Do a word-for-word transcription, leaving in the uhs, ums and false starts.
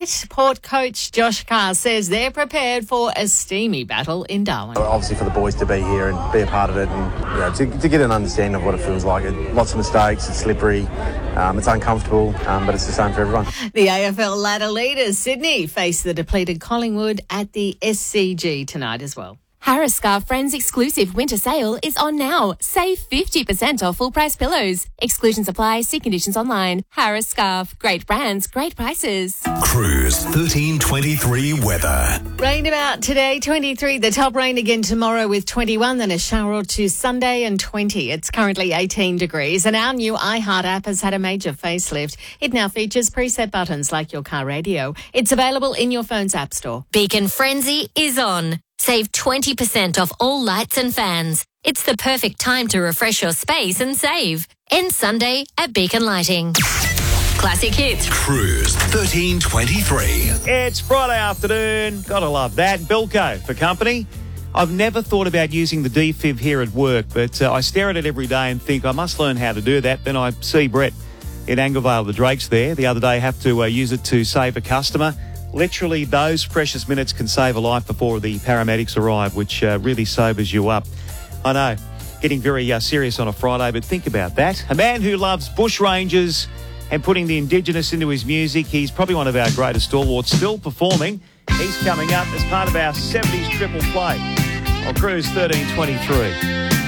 Yet, Port coach Josh Carr says they're prepared for a steamy battle in Darwin. Obviously for the boys to be here and be a part of it and you know, to, to get an understanding of what it feels like. It, lots of mistakes, it's slippery, um, it's uncomfortable, um, but it's the same for everyone. The A F L ladder leaders, Sydney, face the depleted Collingwood at the S C G tonight as well. Harris Scarf Friends exclusive winter sale is on now. Save fifty percent off full price pillows. Exclusions apply. See conditions online. Harris Scarf. Great brands, great prices. Cruise thirteen twenty-three weather. Rain about today, twenty-three. The top rain again tomorrow with twenty-one. Then a shower or two Sunday and twenty. It's currently eighteen degrees. And our new iHeart app has had a major facelift. It now features preset buttons like your car radio. It's available in your phone's app store. Beacon Frenzy is on. Save twenty percent off all lights and fans. It's the perfect time to refresh your space and save. End Sunday at Beacon Lighting. Classic hits. Cruise thirteen twenty-three. It's Friday afternoon. Gotta love that. Bilco for company. I've never thought about using the defib here at work, but uh, I stare at it every day and think I must learn how to do that. Then I see Brett in Anglevale, the Drakes there, the other day have to uh, use it to save a customer. Literally, those precious minutes can save a life before the paramedics arrive, which uh, really sobers you up. I know, getting very uh, serious on a Friday, but think about that. A man who loves bush rangers and putting the Indigenous into his music. He's probably one of our greatest stalwarts, still performing. He's coming up as part of our seventies triple play on Cruise thirteen twenty-three.